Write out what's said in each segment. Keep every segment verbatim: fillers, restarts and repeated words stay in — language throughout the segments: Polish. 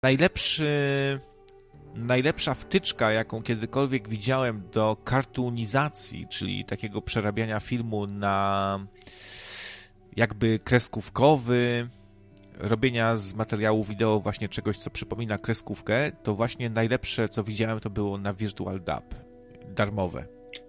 najlepszy, najlepsza wtyczka, jaką kiedykolwiek widziałem do kartunizacji, czyli takiego przerabiania filmu na jakby kreskówkowy, robienia z materiału wideo właśnie czegoś, co przypomina kreskówkę, to właśnie najlepsze, co widziałem, to było na Virtual Dub, darmowe.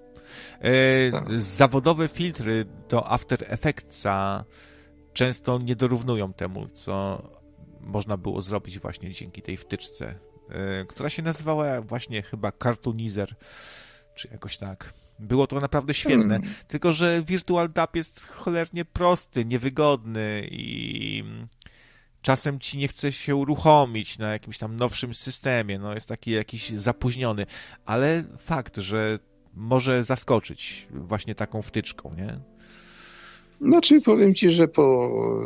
E, Tak. Zawodowe filtry do After Effectsa często nie dorównują temu, co można było zrobić właśnie dzięki tej wtyczce, e, która się nazywała właśnie chyba Cartoonizer, czy jakoś tak. Było to naprawdę świetne, hmm. tylko że Virtual Dub jest cholernie prosty, niewygodny i czasem ci nie chce się uruchomić na jakimś tam nowszym systemie, no jest taki jakiś zapóźniony, ale fakt, że może zaskoczyć właśnie taką wtyczką, nie? Znaczy powiem ci, że po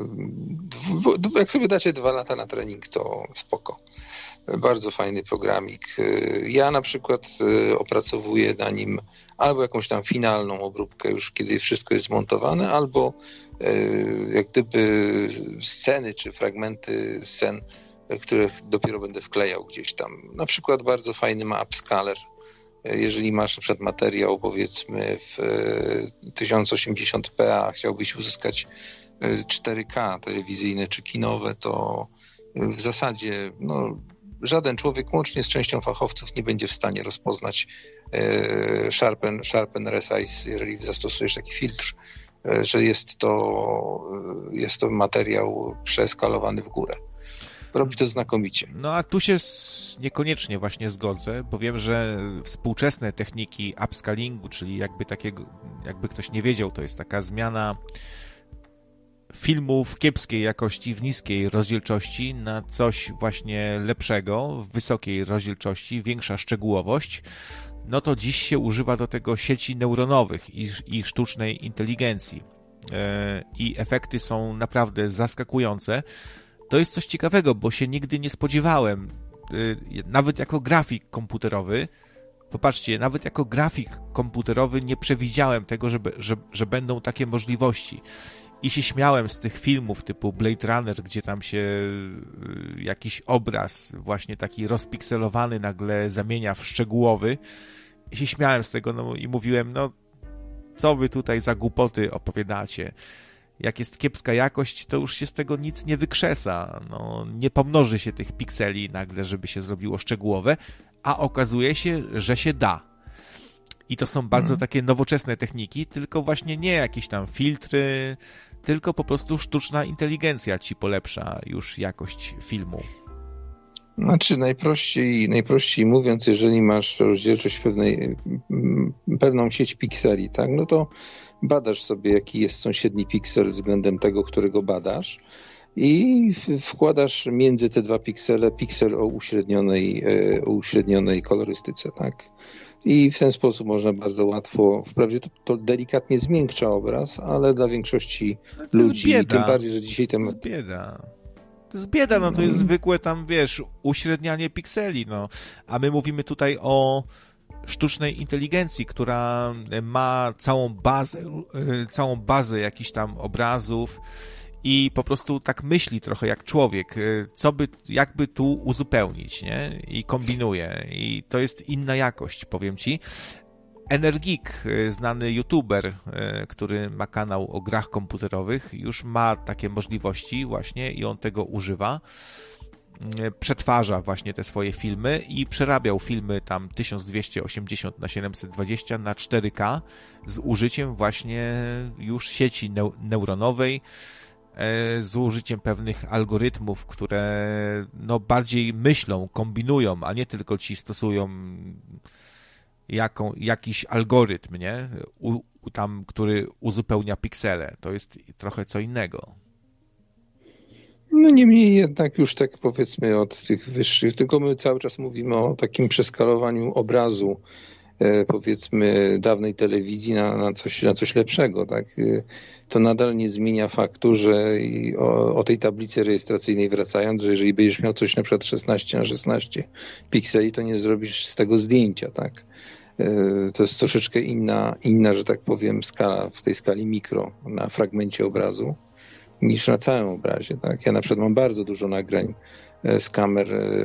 dw- jak sobie dacie dwa lata na trening, to spoko. Bardzo fajny programik. Ja na przykład opracowuję na nim albo jakąś tam finalną obróbkę już, kiedy wszystko jest zmontowane, albo jak gdyby sceny czy fragmenty scen, których dopiero będę wklejał gdzieś tam. Na przykład bardzo fajny ma upscaler. Jeżeli masz na przykład materiał, powiedzmy w tysiąc osiemdziesiąt p, a chciałbyś uzyskać cztery K telewizyjne czy kinowe, to w zasadzie no, żaden człowiek, łącznie z częścią fachowców, nie będzie w stanie rozpoznać Sharpen, Sharpen Resize, jeżeli zastosujesz taki filtr, że jest to, jest to materiał przeskalowany w górę. Robi to znakomicie. No a tu się niekoniecznie właśnie zgodzę, bo wiem, że współczesne techniki upscalingu, czyli jakby takiego, jakby ktoś nie wiedział, to jest taka zmiana filmów kiepskiej jakości w niskiej rozdzielczości na coś właśnie lepszego, w wysokiej rozdzielczości, większa szczegółowość, no to dziś się używa do tego sieci neuronowych i, i sztucznej inteligencji. Yy, I efekty są naprawdę zaskakujące. To jest coś ciekawego, bo się nigdy nie spodziewałem, yy, nawet jako grafik komputerowy, popatrzcie, nawet jako grafik komputerowy nie przewidziałem tego, że, że, że będą takie możliwości. I się śmiałem z tych filmów typu Blade Runner, gdzie tam się yy, jakiś obraz właśnie taki rozpikselowany nagle zamienia w szczegółowy. I się śmiałem z tego no, i mówiłem, no co wy tutaj za głupoty opowiadacie. Jak jest kiepska jakość, to już się z tego nic nie wykrzesa. No, nie pomnoży się tych pikseli nagle, żeby się zrobiło szczegółowe, a okazuje się, że się da. I to są bardzo takie nowoczesne techniki, tylko właśnie nie jakieś tam filtry, tylko po prostu sztuczna inteligencja ci polepsza już jakość filmu. Znaczy najprościej, najprościej mówiąc, jeżeli masz rozdzielczość pewnej, pewną sieć pikseli, tak, no to badasz sobie, jaki jest sąsiedni piksel względem tego, którego badasz i wkładasz między te dwa piksele piksel o uśrednionej, o uśrednionej kolorystyce, tak. I w ten sposób można bardzo łatwo, wprawdzie to, to delikatnie zmiękcza obraz, ale dla większości no ludzi, bieda. tym bardziej, że dzisiaj temat... To jest bieda. To jest bieda, no to jest zwykłe tam, wiesz, uśrednianie pikseli, no. A my mówimy tutaj o sztucznej inteligencji, która ma całą bazę, całą bazę jakichś tam obrazów i po prostu tak myśli trochę jak człowiek, co by, jakby tu uzupełnić, nie? I kombinuje. I to jest inna jakość, powiem ci. Energik, znany youtuber, który ma kanał o grach komputerowych, już ma takie możliwości właśnie i on tego używa. Przetwarza właśnie te swoje filmy i przerabiał filmy tam tysiąc dwieście osiemdziesiąt na siedemset dwadzieścia na cztery K z użyciem właśnie już sieci neu- neuronowej, z użyciem pewnych algorytmów, które no bardziej myślą, kombinują, a nie tylko ci stosują jaką, jakiś algorytm, nie? U, tam, który uzupełnia piksele. To jest trochę co innego. No niemniej jednak już tak powiedzmy od tych wyższych, tylko my cały czas mówimy o takim przeskalowaniu obrazu, e, powiedzmy dawnej telewizji na, na, coś, na coś lepszego, tak? E, to nadal nie zmienia faktu, że i o, o tej tablicy rejestracyjnej wracając, że jeżeli będziesz miał coś na przykład szesnaście na szesnaście pikseli, to nie zrobisz z tego zdjęcia, tak? E, to jest troszeczkę inna, inna, że tak powiem, skala, w tej skali mikro na fragmencie obrazu. niż na całym obrazie. Tak? Ja na przykład mam bardzo dużo nagrań z kamer